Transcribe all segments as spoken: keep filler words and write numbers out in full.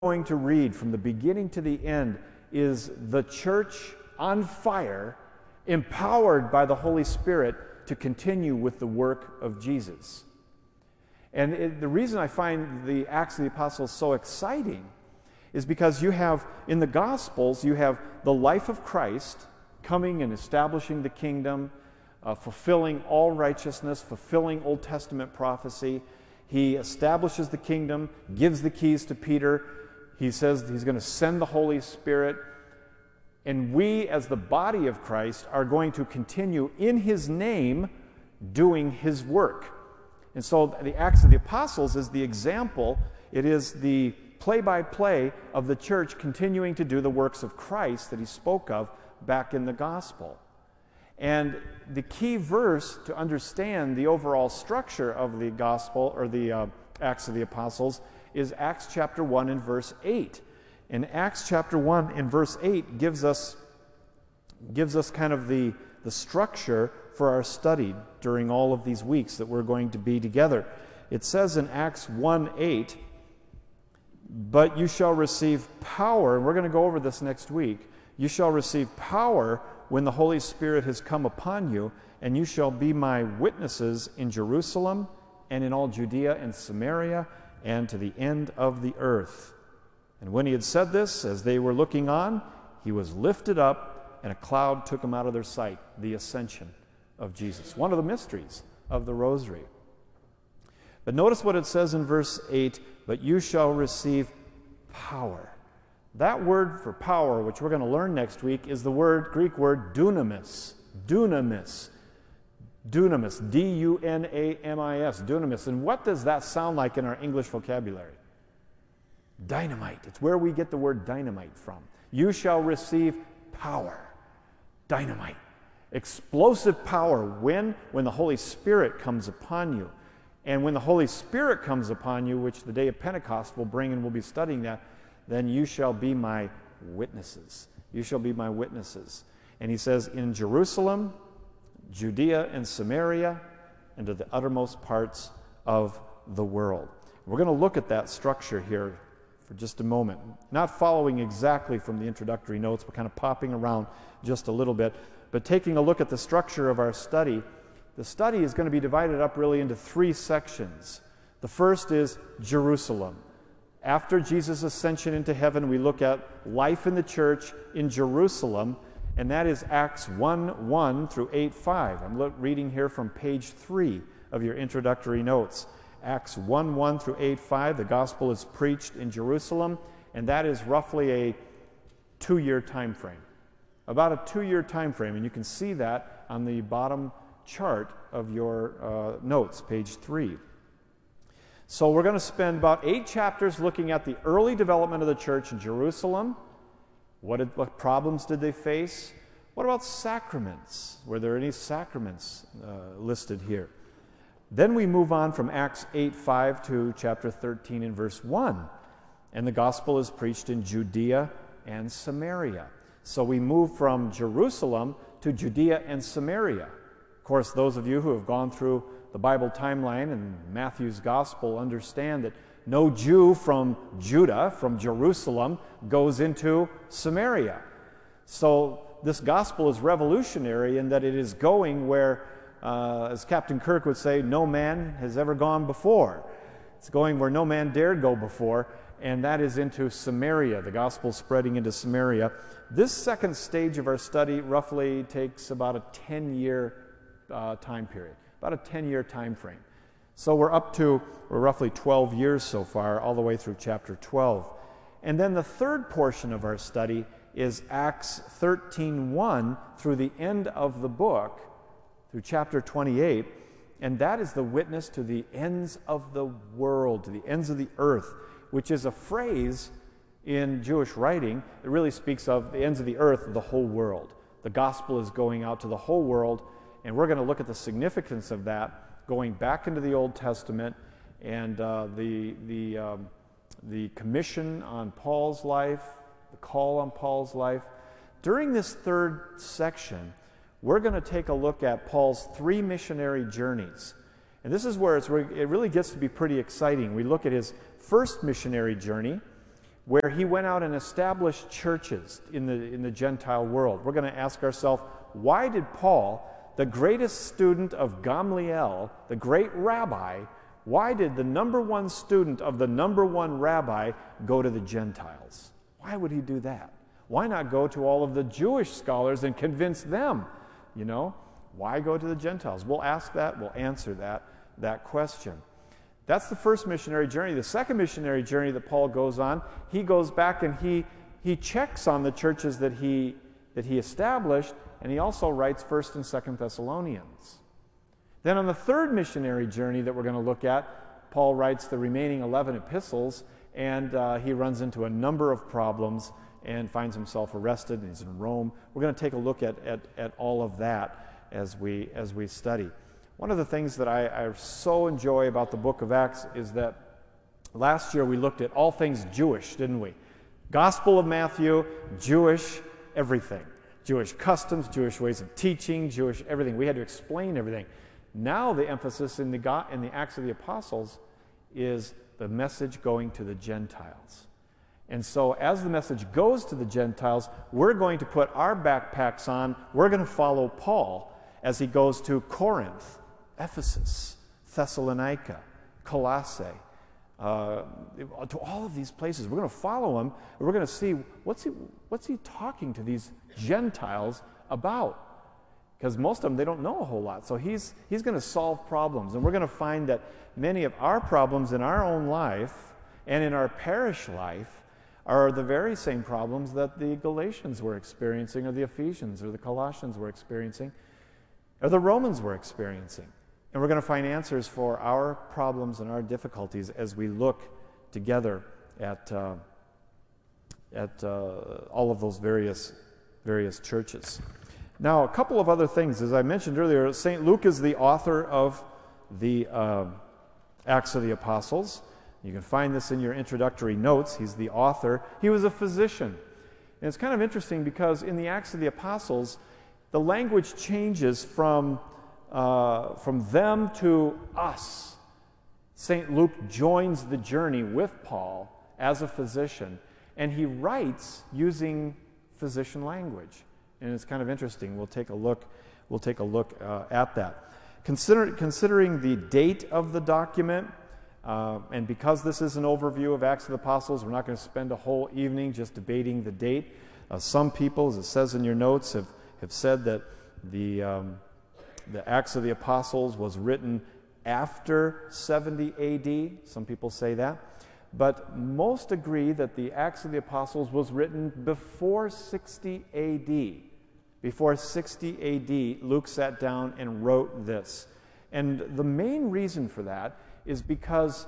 going to read from the beginning to the end is the church on fire, empowered by the Holy Spirit to continue with the work of Jesus. And it, the reason I find the Acts of the Apostles so exciting is because you have, in the Gospels, you have the life of Christ coming and establishing the kingdom, uh, fulfilling all righteousness, fulfilling Old Testament prophecy. He establishes the kingdom, gives the keys to Peter. He says he's going to send the Holy Spirit. And we, as the body of Christ, are going to continue in his name doing his work. And so the Acts of the Apostles is the example. It is the play-by-play of the church continuing to do the works of Christ that he spoke of back in the gospel. And the key verse to understand the overall structure of the gospel, or the uh, Acts of the Apostles, is Acts chapter one and verse eight. And Acts chapter one and verse eight gives us, gives us kind of the, the structure for our study during all of these weeks that we're going to be together. It says in Acts one eight, "But you shall receive power," and we're going to go over this next week, "you shall receive power when the Holy Spirit has come upon you, and you shall be my witnesses in Jerusalem and in all Judea and Samaria and to the end of the earth." And when he had said this, as they were looking on, he was lifted up, and a cloud took him out of their sight, the ascension of Jesus. One of the mysteries of the Rosary. But notice what it says in verse eight, "But you shall receive power." That word for power, which we're going to learn next week, is the word, Greek word dunamis. Dunamis. Dunamis. D U N A M I S. Dunamis. And what does that sound like in our English vocabulary? Dynamite. It's where we get the word dynamite from. You shall receive power. Dynamite. Explosive power. When? When the Holy Spirit comes upon you. And when the Holy Spirit comes upon you, which the day of Pentecost will bring, and we'll be studying that, then you shall be my witnesses. You shall be my witnesses. And he says, in Jerusalem, Judea and Samaria, and to the uttermost parts of the world. We're going to look at that structure here for just a moment. Not following exactly from the introductory notes, but kind of popping around just a little bit, but taking a look at the structure of our study. The study is going to be divided up really into three sections. The first is Jerusalem. After Jesus' ascension into heaven, we look at life in the church in Jerusalem, and that is Acts one one through eight five. I'm reading here from page three of your introductory notes. Acts one one through eight five, the gospel is preached in Jerusalem, and that is roughly a two-year time frame. About a two-year time frame, and you can see that on the bottom chart of your uh, notes, page three. So we're going to spend about eight chapters looking at the early development of the church in Jerusalem. What, did, what problems did they face? What about sacraments? Were there any sacraments uh, listed here? Then we move on from Acts eight five to chapter thirteen and verse one. And the gospel is preached in Judea and Samaria. So we move from Jerusalem to Judea and Samaria. Of course, those of you who have gone through the Bible timeline and Matthew's gospel understand that no Jew from Judah, from Jerusalem, goes into Samaria. So this gospel is revolutionary in that it is going where, uh, as Captain Kirk would say, no man has ever gone before. It's going where no man dared go before, and that is into Samaria, the gospel spreading into Samaria. This second stage of our study roughly takes about a ten-year uh, time period. About a ten-year time frame. So we're up to, we're roughly twelve years so far, all the way through chapter twelve. And then the third portion of our study is Acts thirteen one through the end of the book, through chapter twenty-eight, and that is the witness to the ends of the world, to the ends of the earth, which is a phrase in Jewish writing that really speaks of the ends of the earth, the whole world. The gospel is going out to the whole world. And we're going to look at the significance of that, going back into the Old Testament and uh, the, the, um, the commission on Paul's life, the call on Paul's life. During this third section, we're going to take a look at Paul's three missionary journeys. And this is where it's, it really gets to be pretty exciting. We look at his first missionary journey, where he went out and established churches in the, in the Gentile world. We're going to ask ourselves, why did Paul, the greatest student of Gamaliel, the great rabbi, why did the number one student of the number one rabbi go to the Gentiles? Why would he do that? Why not go to all of the Jewish scholars and convince them? You know, why go to the Gentiles? We'll ask that, we'll answer that, that question. That's the first missionary journey. The second missionary journey that Paul goes on, he goes back and he, he checks on the churches that he, that he established, and he also writes First and Second Thessalonians. Then on the third missionary journey that we're going to look at, Paul writes the remaining eleven epistles, and uh, he runs into a number of problems and finds himself arrested, and he's in Rome. We're going to take a look at, at, at all of that as we, as we study. One of the things that I, I so enjoy about the book of Acts is that last year we looked at all things Jewish, didn't we? Gospel of Matthew, Jewish, everything. Jewish customs, Jewish ways of teaching, Jewish everything. We had to explain everything. Now the emphasis in the, in the Acts of the Apostles is the message going to the Gentiles. And so as the message goes to the Gentiles, we're going to put our backpacks on. We're going to follow Paul as he goes to Corinth, Ephesus, Thessalonica, Colossae, uh, to all of these places. We're going to follow him, and we're going to see what's he, what's he talking to these Gentiles about. Because most of them, they don't know a whole lot. So he's, he's going to solve problems. And we're going to find that many of our problems in our own life and in our parish life are the very same problems that the Galatians were experiencing, or the Ephesians, or the Colossians were experiencing, or the Romans were experiencing. And we're going to find answers for our problems and our difficulties as we look together at, uh, at uh, all of those various, various churches. Now, a couple of other things. As I mentioned earlier, Saint Luke is the author of the uh, Acts of the Apostles. You can find this in your introductory notes. He's the author. He was a physician. And it's kind of interesting because in the Acts of the Apostles, the language changes from, uh, from them to us. Saint Luke joins the journey with Paul as a physician, and he writes using physician language. And it's kind of interesting. We'll take a look, we'll take a look uh, at that. Consider, considering the date of the document, uh, and because this is an overview of Acts of the Apostles, we're not going to spend a whole evening just debating the date. Uh, some people, as it says in your notes, have, have said that the, um, the Acts of the Apostles was written after seventy A D. Some people say that. But most agree that the Acts of the Apostles was written before sixty A D. Before sixty A D, Luke sat down and wrote this. And the main reason for that is because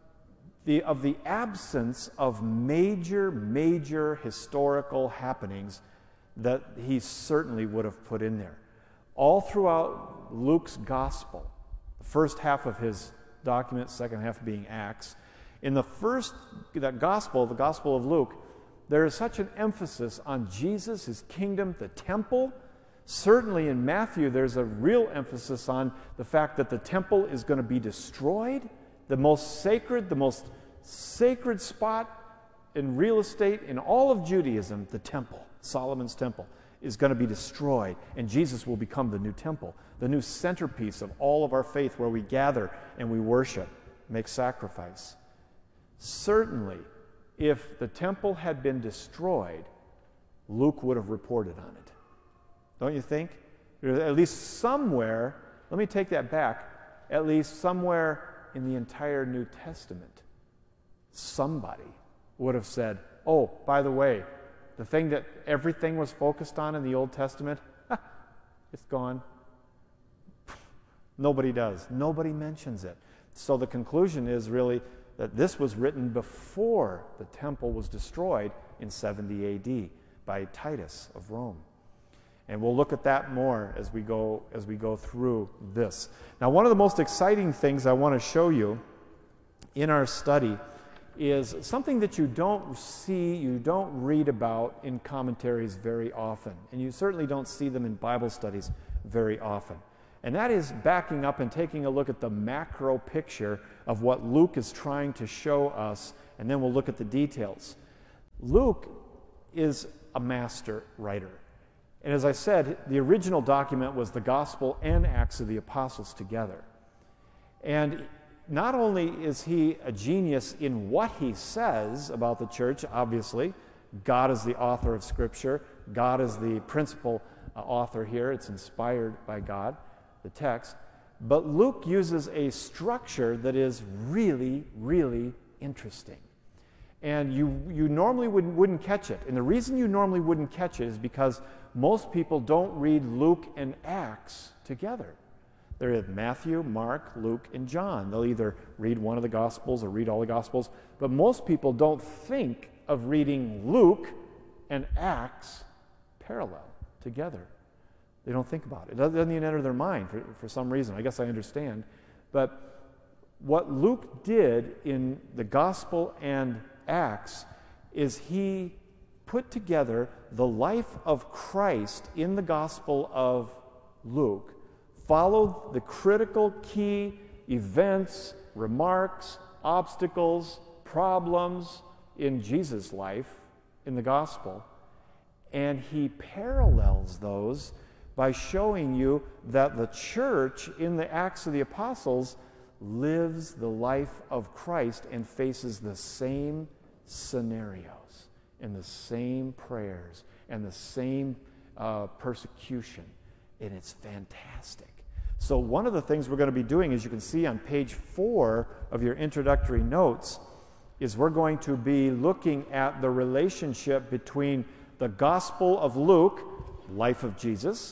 the, of the absence of major, major historical happenings that he certainly would have put in there. All throughout Luke's gospel, the first half of his document, second half being Acts, in the first, that gospel, the Gospel of Luke, there is such an emphasis on Jesus, his kingdom, the temple. Certainly in Matthew, there's a real emphasis on the fact that the temple is going to be destroyed. The most sacred, the most sacred spot in real estate in all of Judaism, the temple, Solomon's temple, is going to be destroyed, and Jesus will become the new temple, the new centerpiece of all of our faith where we gather and we worship, make sacrifice. Certainly, if the temple had been destroyed, Luke would have reported on it. Don't you think? At least somewhere, let me take that back, at least somewhere in the entire New Testament, somebody would have said, oh, by the way, the thing that everything was focused on in the Old Testament, it's gone. Nobody does. Nobody mentions it. So the conclusion is really that this was written before the temple was destroyed in seventy A D by Titus of Rome. And we'll look at that more as we go as we go through this. Now, one of the most exciting things I want to show you in our study is something that you don't see, you don't read about in commentaries very often, and you certainly don't see them in Bible studies very often. And that is backing up and taking a look at the macro picture of what Luke is trying to show us, and then we'll look at the details. Luke is a master writer. And as I said, the original document was the Gospel and Acts of the Apostles together. And not only is he a genius in what he says about the church, obviously, God is the author of Scripture, God is the principal uh, author here, it's inspired by God, the text, but Luke uses a structure that is really, really interesting. And you, you normally wouldn't, wouldn't catch it. And the reason you normally wouldn't catch it is because most people don't read Luke and Acts together. They're in Matthew, Mark, Luke, and John. They'll either read one of the Gospels or read all the Gospels. But most people don't think of reading Luke and Acts parallel together. They don't think about it. It doesn't even enter their mind for, for some reason. I guess I understand. But what Luke did in the Gospel and Acts is he put together the life of Christ in the Gospel of Luke, followed the critical key events, remarks, obstacles, problems in Jesus' life in the Gospel, and he parallels those by showing you that the church in the Acts of the Apostles lives the life of Christ and faces the same scenarios and the same prayers and the same uh, persecution. And it's fantastic. So one of the things we're going to be doing, as you can see on page four of your introductory notes, is we're going to be looking at the relationship between the Gospel of Luke, life of Jesus,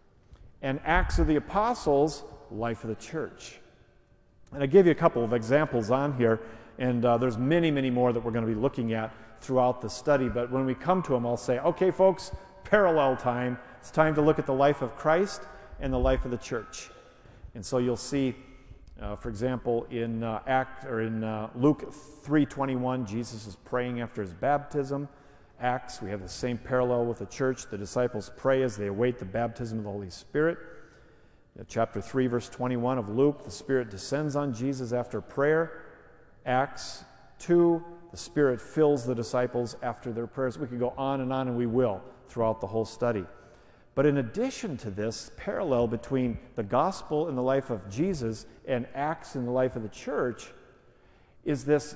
and Acts of the Apostles, life of the church. And I gave you a couple of examples on here, and uh, there's many, many more that we're going to be looking at throughout the study. But when we come to them, I'll say, okay, folks, parallel time. It's time to look at the life of Christ and the life of the church. And so you'll see, uh, for example, in uh, Act or in uh, Luke three twenty-one, Jesus is praying after his baptism. Acts, we have the same parallel with the church. The disciples pray as they await the baptism of the Holy Spirit. In chapter three, verse twenty-one of Luke, the Spirit descends on Jesus after prayer. Acts two, the Spirit fills the disciples after their prayers. We could go on and on, and we will throughout the whole study. But in addition to this parallel between the gospel in the life of Jesus and Acts in the life of the church is this,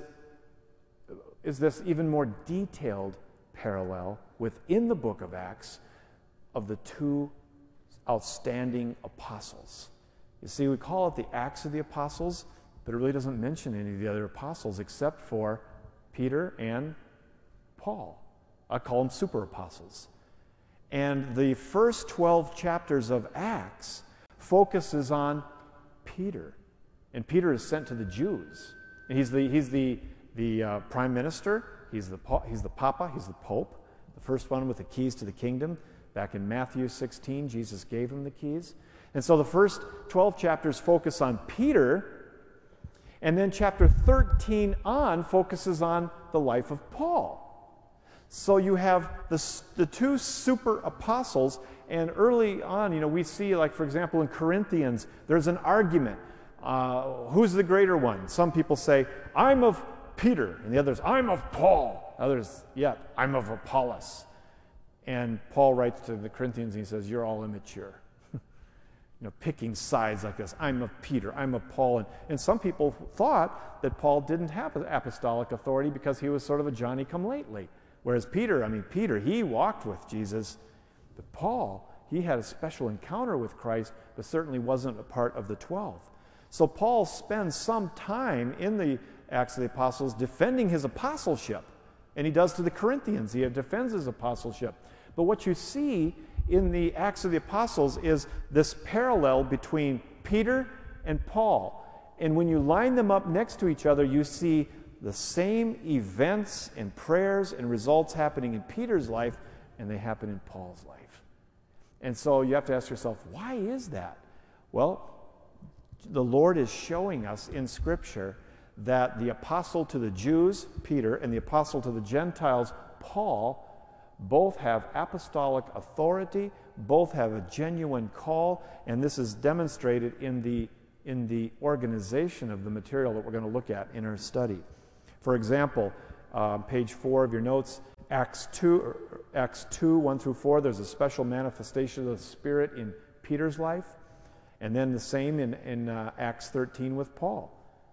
is this even more detailed parallel within the book of Acts of the two outstanding apostles. You see, we call it the Acts of the Apostles, but it really doesn't mention any of the other apostles except for Peter and Paul. I call them super apostles. And the first twelve chapters of Acts focuses on Peter. And Peter is sent to the Jews. And he's the, he's the, the uh, prime minister, he's the, he's the papa, he's the pope, the first one with the keys to the kingdom. Back in Matthew sixteen, Jesus gave him the keys. And so the first twelve chapters focus on Peter, and then chapter thirteen on focuses on the life of Paul. So you have the, the two super apostles, and early on, you know, we see, like, for example, in Corinthians, there's an argument. Uh, who's the greater one? Some people say, I'm of Peter, and the others, I'm of Paul. Others, yeah, I'm of Apollos. And Paul writes to the Corinthians, and he says, you're all immature. you know, picking sides like this. I'm of Peter, I'm of Paul. And, and some people thought that Paul didn't have apostolic authority because he was sort of a Johnny-come-lately. Whereas Peter, I mean, Peter, he walked with Jesus, but Paul, he had a special encounter with Christ, but certainly wasn't a part of the twelve. So Paul spends some time in the Acts of the Apostles defending his apostleship, and he does to the Corinthians. He defends his apostleship. But what you see in the Acts of the Apostles is this parallel between Peter and Paul. And when you line them up next to each other, you see the same events and prayers and results happening in Peter's life, and they happen in Paul's life. And so you have to ask yourself, why is that? Well, the Lord is showing us in Scripture that the apostle to the Jews, Peter, and the apostle to the Gentiles, Paul, both have apostolic authority, both have a genuine call, and this is demonstrated in the, in the organization of the material that we're going to look at in our study. For example, uh, page four of your notes, Acts two, Acts two, one through four, there's a special manifestation of the Spirit in Peter's life. And then the same in, in uh, Acts thirteen with Paul.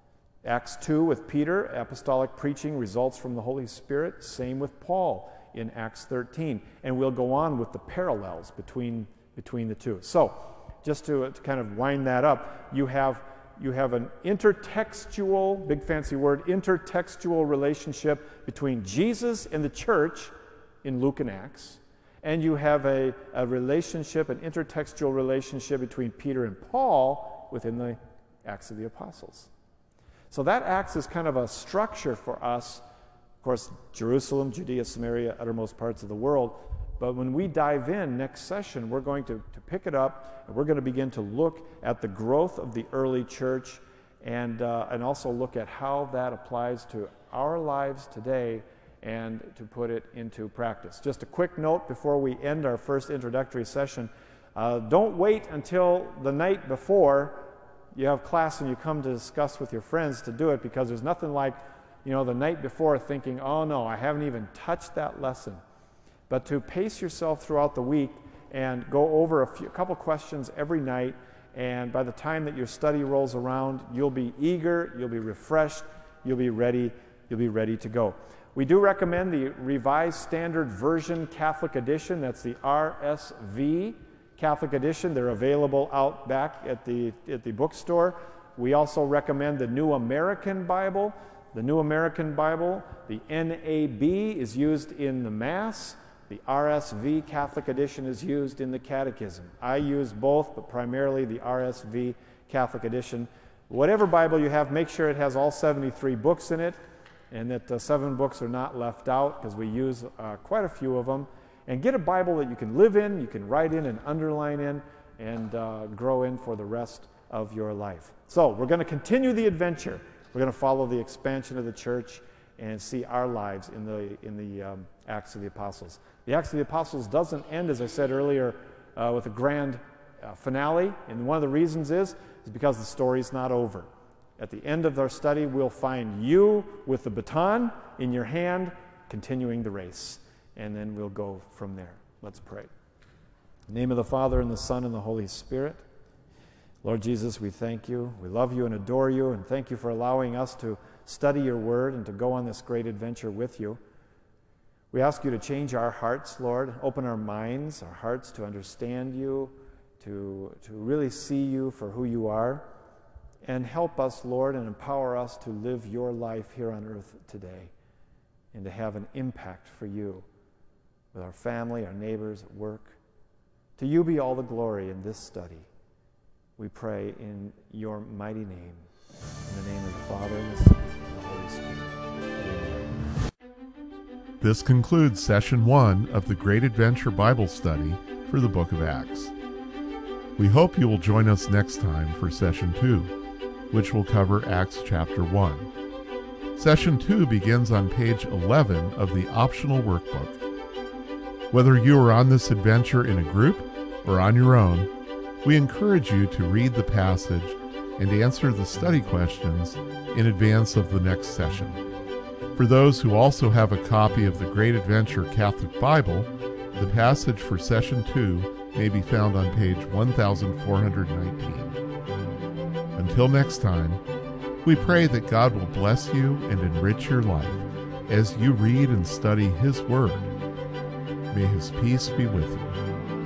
Acts two with Peter, apostolic preaching results from the Holy Spirit. Same with Paul in Acts thirteen. And we'll go on with the parallels between, between the two. So, just to, to kind of wind that up, you have, you have an intertextual, big fancy word, intertextual relationship between Jesus and the church in Luke and Acts. And you have a, a relationship, an intertextual relationship between Peter and Paul within the Acts of the Apostles. So that acts as kind of a structure for us. Of course, Jerusalem, Judea, Samaria, uttermost parts of the world. But when we dive in next session, we're going to, to pick it up, and we're going to begin to look at the growth of the early church and, uh, and also look at how that applies to our lives today and to put it into practice. Just a quick note before we end our first introductory session. Uh, don't wait until the night before you have class and you come to discuss with your friends to do it, because there's nothing like, you know, the night before thinking, oh no, I haven't even touched that lesson. But to pace yourself throughout the week and go over a, few, a couple questions every night, and by the time that your study rolls around, you'll be eager, you'll be refreshed, you'll be ready, you'll be ready to go. We do recommend the Revised Standard Version Catholic Edition. That's the R S V Catholic Edition. They're available out back at the, at the bookstore. We also recommend the New American Bible. The New American Bible, the N A B, is used in the Mass. The R S V Catholic Edition is used in the Catechism. I use both, but primarily the R S V Catholic Edition. Whatever Bible you have, make sure it has all seventy-three books in it, and that uh, seven books are not left out, because we use uh, quite a few of them. And get a Bible that you can live in, you can write in and underline in, and uh, grow in for the rest of your life. So we're going to continue the adventure. We're going to follow the expansion of the church and see our lives in the, in the um, Acts of the Apostles. The Acts of the Apostles doesn't end, as I said earlier, uh, with a grand uh, finale. And one of the reasons is, is because the story's not over. At the end of our study, we'll find you with the baton in your hand, continuing the race. And then we'll go from there. Let's pray. In the name of the Father, and the Son, and the Holy Spirit. Lord Jesus, we thank you. We love you and adore you, and thank you for allowing us to study your word and to go on this great adventure with you. We ask you to change our hearts, Lord, open our minds, our hearts to understand you, to, to really see you for who you are, and help us, Lord, and empower us to live your life here on earth today and to have an impact for you with our family, our neighbors, at work. To you be all the glory in this study. We pray in your mighty name. In the name of the Father, and the Son, and the Holy Spirit. Amen. This concludes Session one of the Great Adventure Bible Study for the Book of Acts. We hope you will join us next time for Session two, which will cover Acts chapter one. Session two begins on page eleven of the optional workbook. Whether you are on this adventure in a group or on your own, we encourage you to read the passage and answer the study questions in advance of the next session. For those who also have a copy of the Great Adventure Catholic Bible, the passage for Session two may be found on page one thousand four hundred nineteen. Until next time, we pray that God will bless you and enrich your life as you read and study His Word. May His peace be with you.